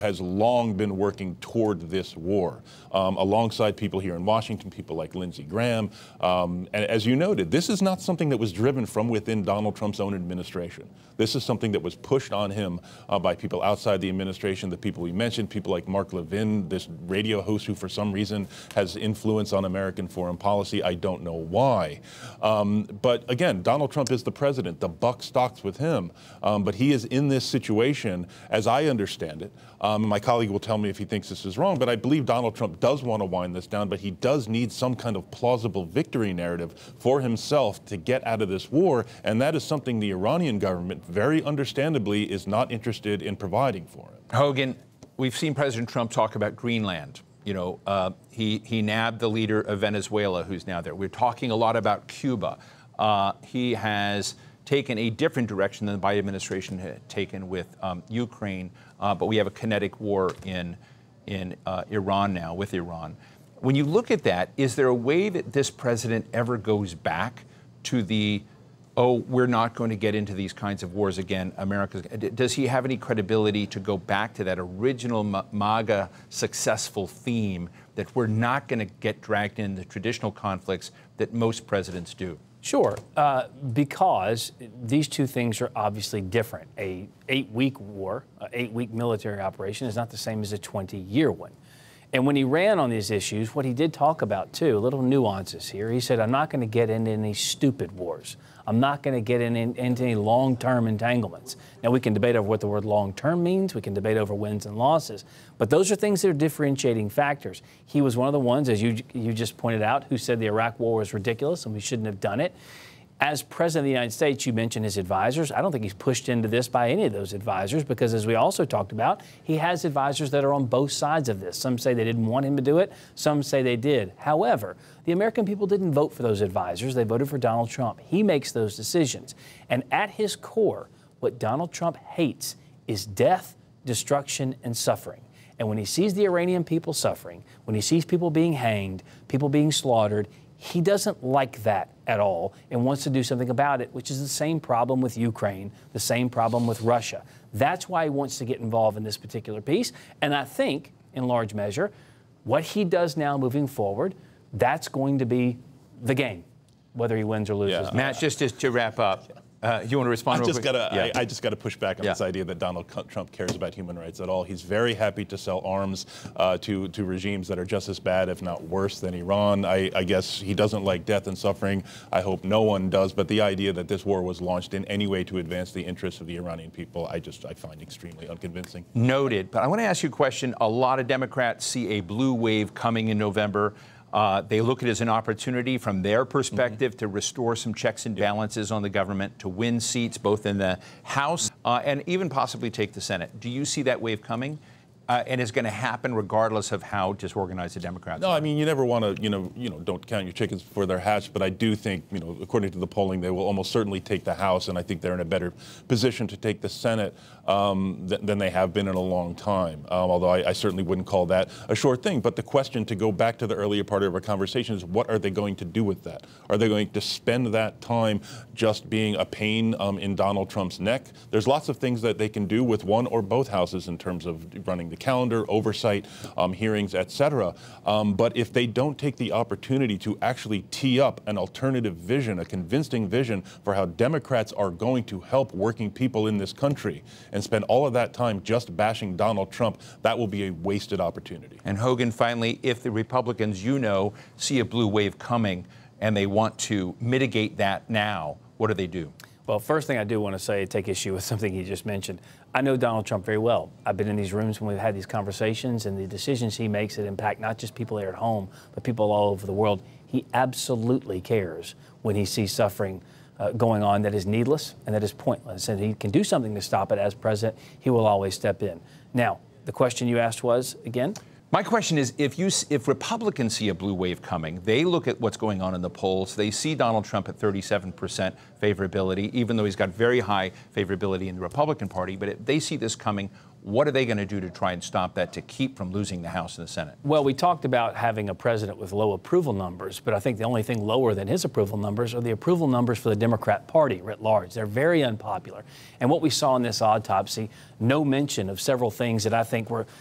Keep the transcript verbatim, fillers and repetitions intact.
has long been working toward this war, um, alongside people here in Washington, people like Lindsey Graham. Um, and as you noted, this is not something that was driven from within Donald Trump's own administration. This is something that was pushed on him uh, by people outside the administration, the people we mentioned, people like Mark Levin, this radio host who for some reason has influence on American foreign policy. I don't know why. Um, but again, Donald Trump is the president. The buck stops with him. Um, but he is in this situation, as I understand it. Um, my colleague will tell me if he thinks this is wrong, but I believe Donald Trump does want to wind this down, but he does need some kind of plausible victory narrative for himself to get out of this war, and that is something the Iranian government, very understandably, is not interested in providing for him. Hogan, we've seen President Trump talk about Greenland. You know, uh, he, he nabbed the leader of Venezuela, who's now there. We're talking a lot about Cuba. Uh, he has taken a different direction than the Biden administration had taken with um, Ukraine, uh, but we have a kinetic war in, in uh, Iran now, with Iran. When you look at that, is there a way that this president ever goes back to the, oh, we're not going to get into these kinds of wars again, America's, does he have any credibility to go back to that original MAGA successful theme that we're not going to get dragged into traditional conflicts that most presidents do? Sure, uh, because these two things are obviously different. A eight-week war, an eight-week military operation is not the same as a twenty-year one. And when he ran on these issues, what he did talk about, too, little nuances here. He said, I'm not going to get into any stupid wars. I'm not going to get in, in, into any long-term entanglements. Now, we can debate over what the word long-term means. We can debate over wins and losses. But those are things that are differentiating factors. He was one of the ones, as you, you just pointed out, who said the Iraq war was ridiculous and we shouldn't have done it. As President of the United States, you mentioned his advisors. I don't think he's pushed into this by any of those advisors because, as we also talked about, he has advisors that are on both sides of this. Some say they didn't want him to do it. Some say they did. However, the American people didn't vote for those advisors. They voted for Donald Trump. He makes those decisions. And at his core, what Donald Trump hates is death, destruction, and suffering. And when he sees the Iranian people suffering, when he sees people being hanged, people being slaughtered, he doesn't like that at all and wants to do something about it, which is the same problem with Ukraine, the same problem with Russia. That's why he wants to get involved in this particular piece. And I think, in large measure, what he does now moving forward, that's going to be the game, whether he wins or loses. Yeah. Matt, just, just to wrap up, uh, you want to respond? I just got to. Yeah. I, I just got to push back on yeah. this idea that Donald Trump cares about human rights at all. He's very happy to sell arms uh, to to regimes that are just as bad, if not worse, than Iran. I, I guess he doesn't like death and suffering. I hope no one does. But the idea that this war was launched in any way to advance the interests of the Iranian people, I just I find extremely unconvincing. Noted. But I want to ask you a question. A lot of Democrats see a blue wave coming in November. Uh, they look at it as an opportunity from their perspective mm-hmm. to restore some checks and balances on the government, to win seats both in the House uh, and even possibly take the Senate. Do you see that wave coming? Uh, and it's going to happen regardless of how disorganized the Democrats no, are. I mean, you never want to, you know, you know, don't count your chickens before they're hatched. But I do think, you know, according to the polling, they will almost certainly take the House, and I think they're in a better position to take the Senate um, th than they have been in a long time. Um, although I, I certainly wouldn't call that a sure thing. But the question, to go back to the earlier part of our conversation, is what are they going to do with that? Are they going to spend that time just being a pain um, in Donald Trump's neck? There's lots of things that they can do with one or both houses in terms of running the calendar, oversight, um, hearings, et cetera. Um, but if they don't take the opportunity to actually tee up an alternative vision, a convincing vision for how Democrats are going to help working people in this country, and spend all of that time just bashing Donald Trump, that will be a wasted opportunity. And Hogan, finally, if the Republicans, you know, see a blue wave coming and they want to mitigate that now, what do they do? Well, first thing I do want to say, take issue with something he just mentioned. I know Donald Trump very well. I've been in these rooms when we've had these conversations, and the decisions he makes that impact not just people here at home, but people all over the world. He absolutely cares when he sees suffering uh, going on that is needless and that is pointless. And he can do something to stop it as president. He will always step in. Now, the question you asked was, again? My question is, if you, if Republicans see a blue wave coming, they look at what's going on in the polls, they see Donald Trump at thirty-seven percent favorability, even though he's got very high favorability in the Republican Party, but if they see this coming, What are they going to do to try and stop that, to keep from losing the House and the Senate? Well, we talked about having a president with low approval numbers, but I think the only thing lower than his approval numbers are the approval numbers for the Democrat Party writ large. They're very unpopular. And what we saw in this autopsy, no mention of several things that I think were